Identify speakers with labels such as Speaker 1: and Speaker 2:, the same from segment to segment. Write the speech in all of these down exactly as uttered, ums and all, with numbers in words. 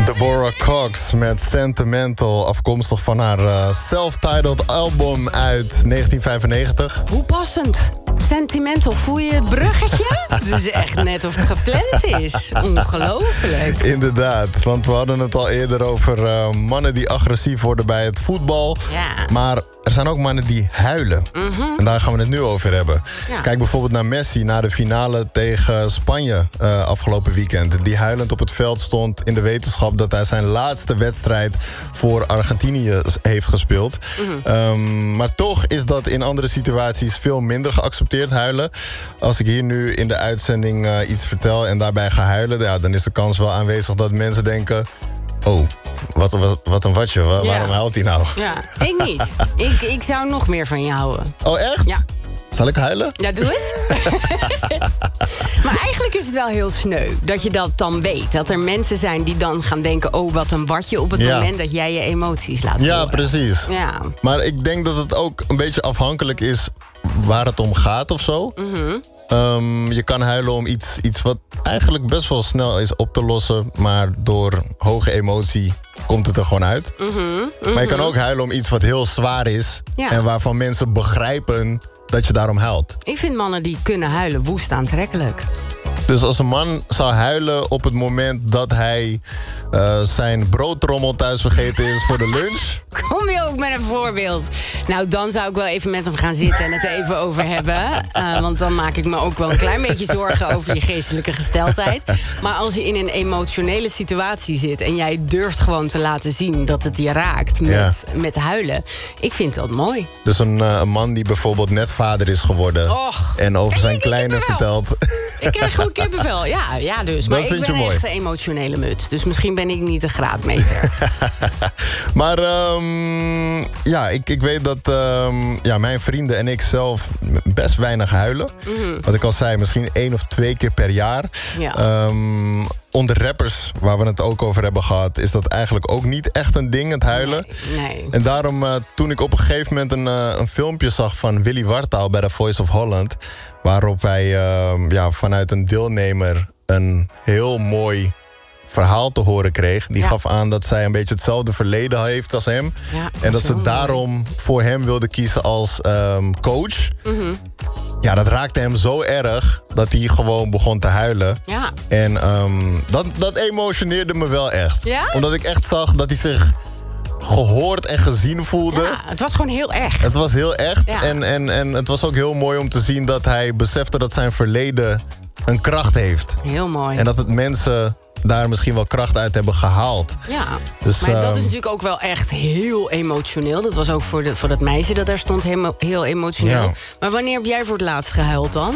Speaker 1: Deborah Cox met Sentimental, afkomstig van haar uh, self-titled album uit negentien vijfennegentig.
Speaker 2: Hoe passend. Sentimental, voel je het bruggetje? Het is echt net of het gepland is. Ongelooflijk.
Speaker 1: Inderdaad, want we hadden het al eerder over uh, mannen die agressief worden bij het voetbal.
Speaker 2: Ja.
Speaker 1: Maar er zijn ook mannen die huilen.
Speaker 2: Mm-hmm.
Speaker 1: En daar gaan we het nu over hebben.
Speaker 2: Ja.
Speaker 1: Kijk bijvoorbeeld naar Messi na de finale tegen Spanje uh, afgelopen weekend. Die huilend op het veld stond in de wetenschap dat hij zijn laatste wedstrijd voor Argentinië heeft gespeeld. Mm-hmm. Um, maar toch is dat in andere situaties veel minder geaccepteerd, huilen. Als ik hier nu in de uitzending uh, iets vertel en daarbij ga huilen, ja, dan is de kans wel aanwezig dat mensen denken: oh, wat, wat, wat een watje, Waar,
Speaker 2: ja.
Speaker 1: waarom huilt hij nou?
Speaker 2: Ja, ik niet. ik, ik zou nog meer van je houden.
Speaker 1: Oh, echt?
Speaker 2: Ja.
Speaker 1: Zal ik huilen?
Speaker 2: Ja, doe eens. Maar eigenlijk is het wel heel sneu dat je dat dan weet. Dat er mensen zijn die dan gaan denken: oh, wat een watje, op het
Speaker 1: Ja.
Speaker 2: moment dat jij je emoties laat
Speaker 1: Ja,
Speaker 2: horen.
Speaker 1: precies.
Speaker 2: Ja.
Speaker 1: Maar ik denk dat het ook een beetje afhankelijk is waar het om gaat of zo.
Speaker 2: Mm-hmm.
Speaker 1: Um, je kan huilen om iets, iets wat eigenlijk best wel snel is op te lossen, maar door hoge emotie komt het er gewoon uit.
Speaker 2: Mm-hmm. Mm-hmm.
Speaker 1: Maar je kan ook huilen om iets wat heel zwaar is,
Speaker 2: Ja.
Speaker 1: en waarvan mensen begrijpen dat je daarom huilt.
Speaker 2: Ik vind mannen die kunnen huilen woest aantrekkelijk.
Speaker 1: Dus als een man zou huilen op het moment dat hij uh, zijn broodtrommel thuis vergeten is voor de lunch.
Speaker 2: Kom je ook met een voorbeeld? Nou, dan zou ik wel even met hem gaan zitten en het er even over hebben. Uh, want dan maak ik me ook wel een klein beetje zorgen over je geestelijke gesteldheid. Maar als je in een emotionele situatie zit en jij durft gewoon te laten zien dat het je raakt met,
Speaker 1: Ja.
Speaker 2: met huilen. Ik vind dat mooi.
Speaker 1: Dus een, uh, een man die bijvoorbeeld net vader is geworden
Speaker 2: Och,
Speaker 1: en over
Speaker 2: krijg
Speaker 1: zijn
Speaker 2: je die
Speaker 1: kleine
Speaker 2: kippenvel?
Speaker 1: vertelt.
Speaker 2: Ik krijg gewoon kippenvel. Ja, ja dus. Maar
Speaker 1: Dat
Speaker 2: ik
Speaker 1: vind
Speaker 2: ben
Speaker 1: je mooi.
Speaker 2: echt een emotionele muts. Dus misschien ben ik niet de graadmeter.
Speaker 1: Maar um, ja, ik, ik weet dat um, ja, mijn vrienden en ik zelf best weinig huilen.
Speaker 2: Mm-hmm.
Speaker 1: Wat ik al zei, misschien één of twee keer per jaar.
Speaker 2: Ja.
Speaker 1: Um, onder rappers, waar we het ook over hebben gehad, is dat eigenlijk ook niet echt een ding, het huilen.
Speaker 2: Nee, nee.
Speaker 1: En daarom, uh, toen ik op een gegeven moment een, uh, een filmpje zag van Willy Wartaal bij The Voice of Holland, waarop hij uh, ja, vanuit een deelnemer een heel mooi verhaal te horen kreeg. Die
Speaker 2: Ja.
Speaker 1: gaf aan dat zij een beetje hetzelfde verleden heeft als hem.
Speaker 2: Ja,
Speaker 1: en dat
Speaker 2: is
Speaker 1: ze
Speaker 2: heel
Speaker 1: daarom
Speaker 2: mooi.
Speaker 1: voor hem wilde kiezen als um, coach.
Speaker 2: Mm-hmm.
Speaker 1: Ja, dat raakte hem zo erg dat hij gewoon begon te huilen.
Speaker 2: Ja.
Speaker 1: En um, dat, dat emotioneerde me wel echt.
Speaker 2: Ja?
Speaker 1: Omdat ik echt zag dat hij zich gehoord en gezien voelde.
Speaker 2: Ja, het was gewoon heel erg.
Speaker 1: Het was heel echt.
Speaker 2: Ja.
Speaker 1: En, en, en het was ook heel mooi om te zien dat hij besefte dat zijn verleden een kracht heeft.
Speaker 2: Heel mooi.
Speaker 1: En dat het mensen daar misschien wel kracht uit hebben gehaald.
Speaker 2: Ja,
Speaker 1: Dus,
Speaker 2: maar dat
Speaker 1: um,
Speaker 2: is natuurlijk ook wel echt heel emotioneel. Dat was ook voor, de, voor dat meisje dat daar stond heel, heel emotioneel.
Speaker 1: Ja.
Speaker 2: Maar wanneer heb jij voor het laatst gehuild dan?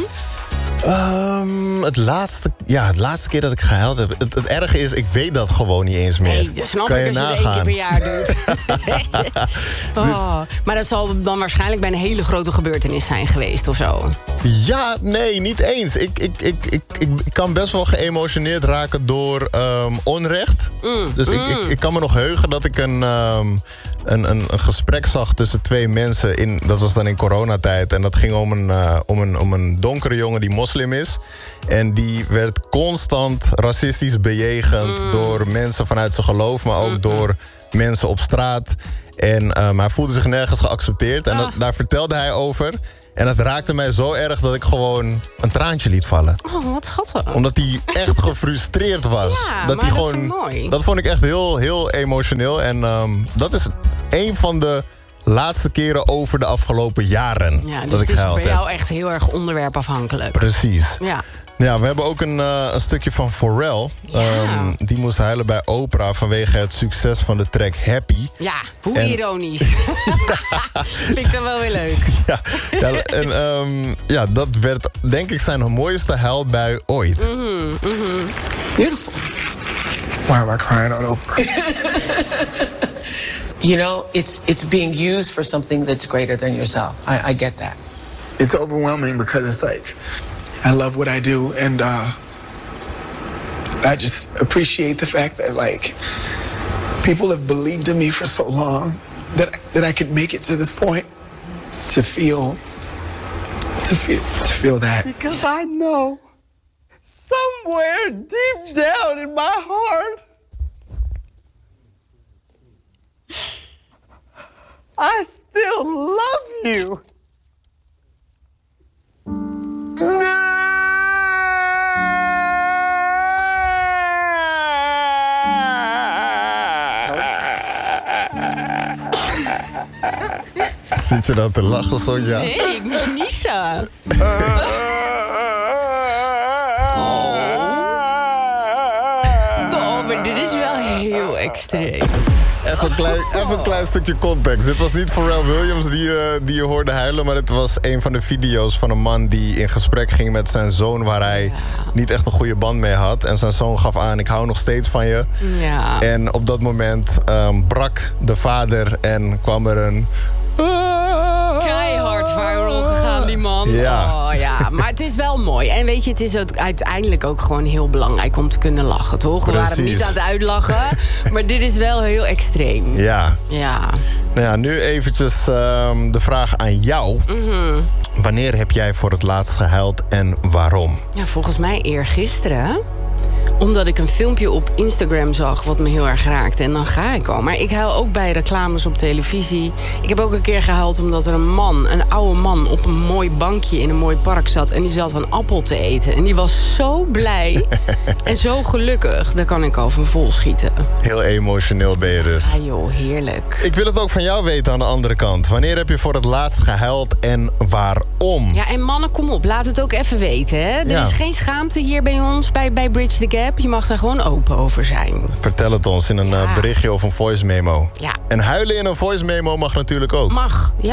Speaker 1: Um, het, laatste, ja, het laatste keer dat ik gehuild heb. Het, het erge is, ik weet dat gewoon niet eens meer.
Speaker 2: Nee, dat snap
Speaker 1: Kan
Speaker 2: ik
Speaker 1: je
Speaker 2: als je het één keer
Speaker 1: nagaan?
Speaker 2: per jaar doet. oh, maar dat zal dan waarschijnlijk bij een hele grote gebeurtenis zijn geweest of zo.
Speaker 1: Ja, nee, niet eens. Ik, ik, ik, ik, ik, ik kan best wel geëmotioneerd raken door um, onrecht.
Speaker 2: Mm,
Speaker 1: dus
Speaker 2: mm.
Speaker 1: Ik, ik, ik kan me nog heugen dat ik een, um, een, een, een gesprek zag tussen twee mensen. In, dat was dan in coronatijd. En dat ging om een, uh, om, een, om een donkere jongen die moslim is. En die werd constant racistisch bejegend
Speaker 2: Mm.
Speaker 1: door mensen vanuit zijn geloof, maar ook
Speaker 2: Mm-mm.
Speaker 1: door mensen op straat. En um, hij voelde zich nergens geaccepteerd. En
Speaker 2: Ah.
Speaker 1: dat, daar vertelde hij over. En dat raakte mij zo erg dat ik gewoon een traantje liet vallen.
Speaker 2: Oh, wat schattig.
Speaker 1: Omdat hij echt gefrustreerd was.
Speaker 2: Ja,
Speaker 1: dat
Speaker 2: maar
Speaker 1: hij
Speaker 2: dat
Speaker 1: gewoon,
Speaker 2: vind ik mooi.
Speaker 1: dat vond ik echt heel, heel emotioneel. En um, dat is een van de laatste keren over de afgelopen jaren
Speaker 2: Ja, dus
Speaker 1: dat ik
Speaker 2: het is
Speaker 1: gehuild
Speaker 2: bij
Speaker 1: heb.
Speaker 2: jou echt heel erg onderwerpafhankelijk.
Speaker 1: Precies.
Speaker 2: Ja.
Speaker 1: Ja, we hebben ook een, uh, een stukje van Pharrell.
Speaker 2: Ja.
Speaker 1: Um, die moest huilen bij Oprah vanwege het succes van de track Happy.
Speaker 2: Ja, hoe
Speaker 1: En-
Speaker 2: ironisch. Vind ik dat wel weer leuk.
Speaker 1: Ja, ja, en um, ja, dat werd denk ik zijn mooiste huilbui ooit.
Speaker 2: Mm-hmm, mm-hmm.
Speaker 3: Beautiful.
Speaker 4: Why am I crying on Oprah?
Speaker 3: You know, it's it's being used for something that's greater than yourself. I, I get that.
Speaker 4: It's overwhelming because it's like, I love what I do, and uh, I just appreciate the fact that, like, people have believed in me for so long that I, that I could make it to this point, to feel, to feel, to feel that.
Speaker 5: Because I know somewhere deep down in my heart, I still love you.
Speaker 1: Zit je nou te lachen, Sonja?
Speaker 2: Nee, ik moest niezen. Oh, maar dit is wel heel extreem.
Speaker 1: Even een, klein, even een klein stukje context. Dit was niet Pharrell Williams die, uh, die je hoorde huilen... maar het was een van de video's van een man die in gesprek ging met zijn zoon... waar hij ja. niet echt een goede band mee had. En zijn zoon gaf aan, ik hou nog steeds van je.
Speaker 2: Ja.
Speaker 1: En op dat moment um, brak de vader en kwam er een...
Speaker 2: Keihard viral gegaan, die man.
Speaker 1: Ja.
Speaker 2: Oh, ja. Maar het is wel mooi. En weet je, het is ook uiteindelijk ook gewoon heel belangrijk om te kunnen lachen, toch? We
Speaker 1: Precies.
Speaker 2: waren niet aan het uitlachen. Maar dit is wel heel extreem.
Speaker 1: Ja.
Speaker 2: Ja.
Speaker 1: Nou ja, nu eventjes um, de vraag aan jou.
Speaker 2: Mm-hmm.
Speaker 1: Wanneer heb jij voor het laatst gehuild en waarom?
Speaker 2: Ja, volgens mij eergisteren. Omdat ik een filmpje op Instagram zag wat me heel erg raakte. En dan ga ik al. Maar ik huil ook bij reclames op televisie. Ik heb ook een keer gehuild omdat er een man, een oude man... op een mooi bankje in een mooi park zat. En die zat een appel te eten. En die was zo blij en zo gelukkig. Daar kan ik al van vol schieten.
Speaker 1: Heel emotioneel ben je dus.
Speaker 2: Ja joh, heerlijk.
Speaker 1: Ik wil het ook van jou weten aan de andere kant. Wanneer heb je voor het laatst gehuild en waarom?
Speaker 2: Ja, en mannen, kom op. Laat het ook even weten, hè. Er
Speaker 1: Ja.
Speaker 2: is geen schaamte hier bij ons, bij, bij Bridge the Gap. Je mag daar gewoon open over zijn.
Speaker 1: Vertel het ons in een
Speaker 2: Ja.
Speaker 1: uh, berichtje of een voice memo.
Speaker 2: Ja.
Speaker 1: En huilen in een voice memo mag natuurlijk ook.
Speaker 2: Mag, ja.